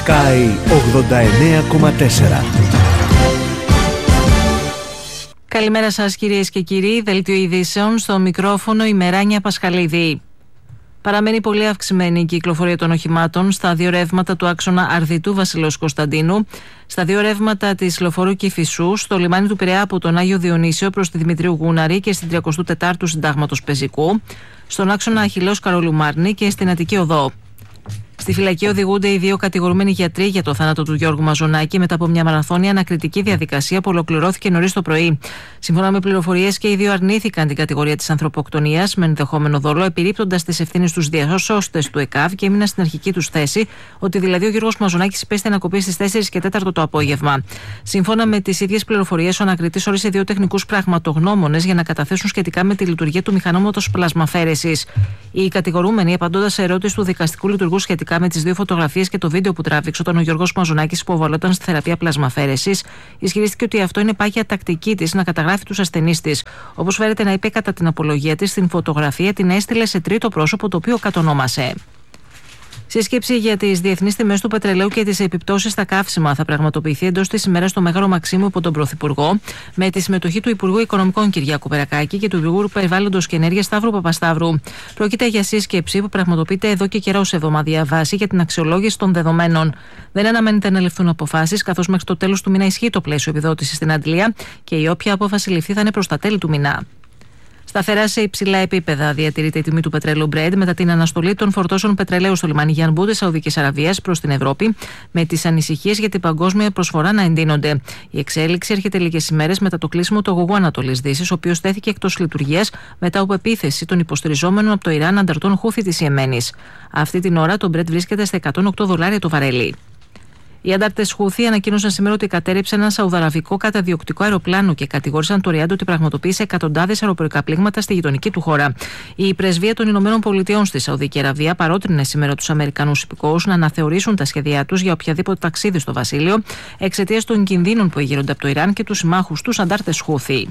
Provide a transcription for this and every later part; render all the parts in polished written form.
Sky 89,4. Καλημέρα σας κυρίες και κύριοι, δελτίο ειδήσεων, στο μικρόφωνο η Μεράνια Πασχαλίδη. Παραμένει πολύ αυξημένη η κυκλοφορία των οχημάτων στα δύο ρεύματα του άξονα Αρδιτού Βασιλός Κωνσταντίνου, στα δύο ρεύματα της Λεωφορείου Κηφισού, στο λιμάνι του Πειραιά από τον Άγιο Διονύσιο προς τη Δημητρίου Γούναρη και στην 34ου Συντάγματος Πεζικού, στον άξονα Αχιλλέως Καρόλου Μάρνη και στην Αττική Οδό. Στη φυλακή οδηγούνται οι δύο κατηγορούμενοι γιατροί για το θάνατο του Γιώργου Μαζονάκη μετά από μια μαραθώνια ανακριτική διαδικασία που ολοκληρώθηκε νωρίς το πρωί. Σύμφωνα με πληροφορίες, και οι δύο αρνήθηκαν την κατηγορία της ανθρωποκτονίας με ενδεχόμενο δόλο, επιρρύπτοντας τις ευθύνες στους διασώστες του ΕΚΑΒ και έμειναν στην αρχική τους θέση, ότι δηλαδή ο Γιώργος Μαζονάκης υπέστη ανακοπή στις 4 και 4 το απόγευμα. Σύμφωνα με τις ίδιες πληροφορίες, ο ανακριτής όρισε δύο τεχνικούς πραγματογνώμονες για να καταθέσουν σχετικά με τη λειτουργία του μηχανώματος πλασμαφέρεσης. Οι κατηγορούμενοι, απαντώντας σε ερώτηση του δικαστικού λειτουργού σχετικά με τις δύο φωτογραφίες και το βίντεο που τράβηξε όταν ο Γιώργος Μαζονάκης υποβαλόταν στη θεραπεία πλασμαφέρεσης, ισχυρίστηκε ότι αυτό είναι πάγια τακτική της να καταγράφει τους ασθενείς της. Όπως φέρεται να είπε κατά την απολογία της, την φωτογραφία την έστειλε σε τρίτο πρόσωπο, το οποίο κατονόμασε. Σύσκεψη για τις διεθνείς τιμές του πετρελαίου και τις επιπτώσεις στα καύσιμα θα πραγματοποιηθεί εντός της ημέρας στο Μέγαρο Μαξίμου από τον Πρωθυπουργό, με τη συμμετοχή του Υπουργού Οικονομικών Κυριάκου Περακάκη και του Υπουργού Περιβάλλοντος και Ενέργειας Σταύρου Παπασταύρου. Πρόκειται για σύσκεψη που πραγματοποιείται εδώ και καιρό σε εβδομαδιαία βάση για την αξιολόγηση των δεδομένων. Δεν αναμένεται να ληφθούν αποφάσεις, καθώς μέχρι το τέλος του μήνα ισχύει το πλαίσιο επιδότησης στην Αντλία και η όποια απόφαση ληφθεί θα είναι προς τα τέλη του μήνα. Σταθερά σε υψηλά επίπεδα διατηρείται η τιμή του πετρέλαιου Brent μετά την αναστολή των φορτώσεων πετρελαίου στο λιμάνι Γιανμπού της Σαουδικής Αραβίας προς την Ευρώπη, με τις ανησυχίες για την παγκόσμια προσφορά να εντείνονται. Η εξέλιξη έρχεται λίγες ημέρες μετά το κλείσιμο του αγωγού Ανατολής Δύσης, ο οποίος τέθηκε εκτός λειτουργίας μετά από επίθεση των υποστηριζόμενων από το Ιράν ανταρτών Χούθη της Ιεμένης. Αυτή την ώρα το Brent βρίσκεται στα $108 το βαρέλι. Οι αντάρτες Χούθη ανακοίνωσαν σήμερα ότι κατέρριψαν ένα σαουδαραβικό καταδιοκτικό αεροπλάνο και κατηγόρησαν το Ριάντ ότι πραγματοποίησε εκατοντάδες αεροπορικά πλήγματα στη γειτονική του χώρα. Η πρεσβεία των Ηνωμένων Πολιτειών στη Σαουδική Αραβία παρότρινε σήμερα τους Αμερικανούς υπηκόους να αναθεωρήσουν τα σχέδιά τους για οποιαδήποτε ταξίδι στο βασίλειο εξαιτίας των κινδύνων που εγείρονται από το Ιράν και τους συμμάχους τους αντάρτες Χούθη.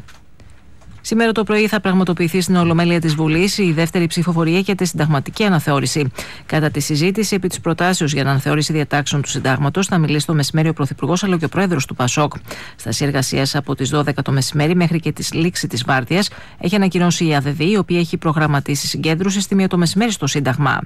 Σήμερα το πρωί θα πραγματοποιηθεί στην Ολομέλεια της Βουλής η δεύτερη ψηφοφορία για τη συνταγματική αναθεώρηση. Κατά τη συζήτηση επί της προτάσεως για αναθεώρηση διατάξεων του Συντάγματος θα μιλήσει το μεσημέρι ο Πρωθυπουργός αλλά και ο Πρόεδρος του ΠΑΣΟΚ. Στάση εργασίας από τις 12 το μεσημέρι μέχρι και τη λήξη της βάρδιας έχει ανακοινώσει η ΑΔΔ, η οποία έχει προγραμματίσει συγκέντρωση στη 1 το μεσημέρι στο Σύνταγμα.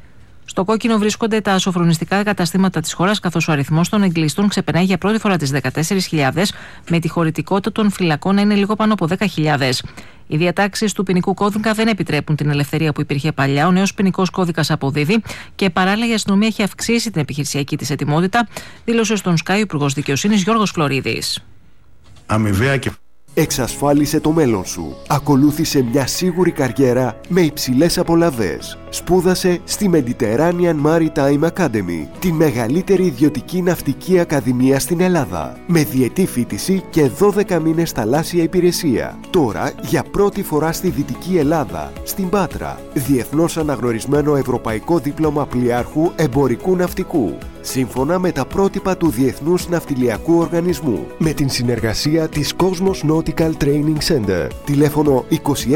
Στο κόκκινο βρίσκονται τα σοφρονιστικά καταστήματα της χώρας, καθώς ο αριθμός των εγκλειστών ξεπερνάει για πρώτη φορά τις 14.000, με τη χωρητικότητα των φυλακών να είναι λίγο πάνω από 10.000. Οι διατάξεις του ποινικού κώδικα δεν επιτρέπουν την ελευθερία που υπήρχε παλιά. Ο νέος ποινικός κώδικας αποδίδει και παράλληλα η αστυνομία έχει αυξήσει την επιχειρησιακή της ετοιμότητα, δήλωσε στον Sky ο Υπουργός Δικαιοσύνης Γιώργος Φλωρίδης. Αμοιβαία και εξασφάλισε το μέλλον σου. Ακολούθησε μια σίγουρη καριέρα με υψηλές απολαβές. Σπούδασε στη Mediterranean Maritime Academy, τη μεγαλύτερη ιδιωτική ναυτική ακαδημία στην Ελλάδα, με διετή φοιτηση και 12 μήνες θαλάσσια υπηρεσία. Τώρα, για πρώτη φορά στη Δυτική Ελλάδα, στην Πάτρα, διεθνώς αναγνωρισμένο ευρωπαϊκό δίπλωμα πλοιάρχου εμπορικού ναυτικού, σύμφωνα με τα πρότυπα του Διεθνούς Ναυτιλιακού Οργανισμού, με την συνεργασία της Cosmos Nautical Training Center. Τηλέφωνο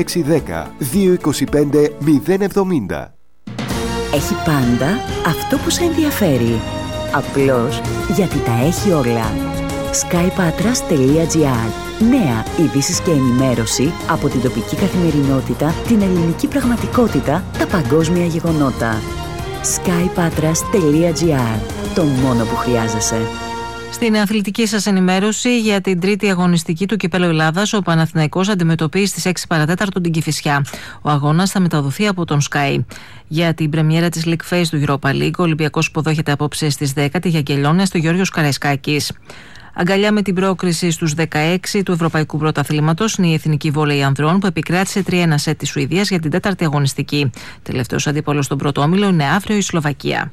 2610 225 070. Έχει πάντα αυτό που σε ενδιαφέρει. Απλώς γιατί τα έχει όλα. skypatras.gr. Νέα ειδήσεις και ενημέρωση από την τοπική καθημερινότητα, την ελληνική πραγματικότητα, τα παγκόσμια γεγονότα. skypatras.gr. Το μόνο που χρειάζεσαι. Στην αθλητική σας ενημέρωση για την τρίτη αγωνιστική του Κυπέλλου Ελλάδας, ο Παναθηναϊκός αντιμετωπίζει στις 6 παρατέταρτο την Κηφισιά. Ο αγώνας θα μεταδοθεί από τον Sky. Για την πρεμιέρα της League Phase του Europa League, ο Ολυμπιακός υποδέχεται απόψε στις 10 τη Γιαγγελόνια στο Γιώργος Καραϊσκάκης. Αγκαλιά με την πρόκριση στους 16 του Ευρωπαϊκού Πρωταθλήματος είναι η Εθνική Βόλεϊ Ανδρών που επικράτησε 3-1 σετ της Σουηδίας για την τέταρτη αγωνιστική. Τελευταίος αντίπολος στον πρώτο όμιλο είναι αύριο η Σλοβακία.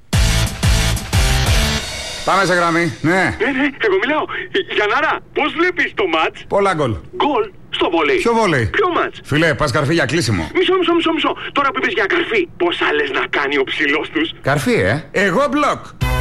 Πάμε σε γραμμή, ναι. Εγώ μιλάω. Γιαννάρα, πώς βλέπεις το μάτς? Πολλά γκολ. Γκολ στο βόλεϊ. Ποιο βόλεϊ? Ποιο μάτς? Φιλέ, πας καρφί για κλείσιμο. Μισό. Τώρα που είπες για καρφί, πώς άλλες να κάνει ο ψηλός τους? Καρφί, Εγώ μπλοκ.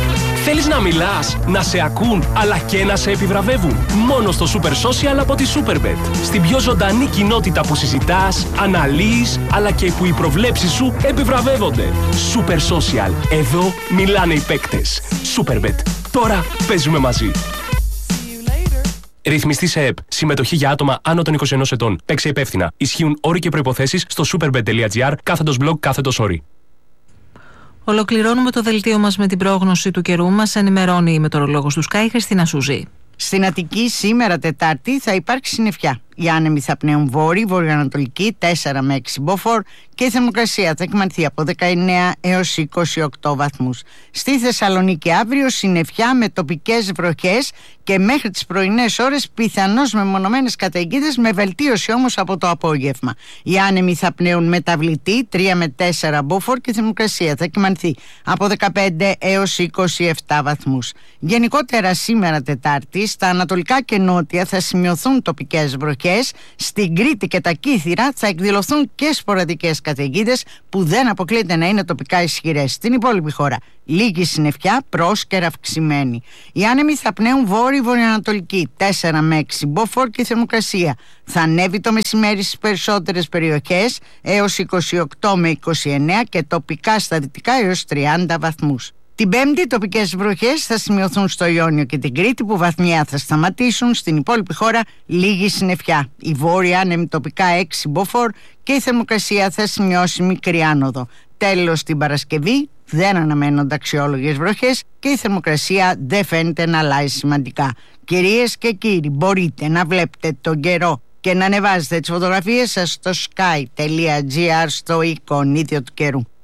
Θέλεις να μιλάς, να σε ακούν, αλλά και να σε επιβραβεύουν? Μόνο στο Super Social από τη Superbet. Στην πιο ζωντανή κοινότητα που συζητάς, αναλύεις, αλλά και που οι προβλέψεις σου επιβραβεύονται. Super Social. Εδώ μιλάνε οι παίκτες. Superbet. Τώρα παίζουμε μαζί. Ρυθμιστή σε ΕΠ. Συμμετοχή για άτομα άνω των 21 ετών. Παίξε υπεύθυνα. Ισχύουν όροι και προϋποθέσεις στο superbet.gr/blog/όροι. Ολοκληρώνουμε το δελτίο μας με την πρόγνωση του καιρού. Μας ενημερώνει η μετεωρολόγος του Sky, Χριστίνα Σούζη. Στην Αττική σήμερα Τετάρτη θα υπάρξει συννεφιά. Οι άνεμοι θα πνέουν βόρειο-βορειοανατολική 4 με 6 μποφόρ και η θερμοκρασία θα κυμανθεί από 19 έως 28 βαθμούς. Στη Θεσσαλονίκη αύριο συννεφιά με τοπικές βροχές και μέχρι τις πρωινές ώρες πιθανώς μεμονωμένες καταιγίδες, με βελτίωση όμως από το απόγευμα. Οι άνεμοι θα πνέουν μεταβλητή 3 με 4 μποφόρ και η θερμοκρασία θα κυμανθεί από 15 έως 27 βαθμούς. Γενικότερα σήμερα Τετάρτη στα ανατολικά και νότια θα σημειωθούν τοπικές βροχές. Στην Κρήτη και τα Κύθυρα θα εκδηλωθούν και σποραδικές καταιγίδες που δεν αποκλείεται να είναι τοπικά ισχυρές. Στην υπόλοιπη χώρα λίγη συννεφιά, πρόσκαιρα αυξημένη. Οι άνεμοι θα πνέουν βόρειο-βορειοανατολική 4 με 6 μποφόρ και η θερμοκρασία θα ανέβει το μεσημέρι στις περισσότερες περιοχές έως 28 με 29 και τοπικά στα δυτικά έως 30 βαθμούς. Την Πέμπτη τοπικές βροχές θα σημειωθούν στο Ιόνιο και την Κρήτη που βαθμιά θα σταματήσουν. Στην υπόλοιπη χώρα λίγη συννεφιά. Η βόρεια άνεμη τοπικά 6 μποφόρ και η θερμοκρασία θα σημειώσει μικρή άνοδο. Τέλος, την Παρασκευή δεν αναμένονται αξιόλογες βροχές και η θερμοκρασία δεν φαίνεται να αλλάζει σημαντικά. Κυρίες και κύριοι, μπορείτε να βλέπετε τον καιρό και να ανεβάζετε τις φωτογραφίες σας στο sky.gr στο εικονίδιο του καιρού.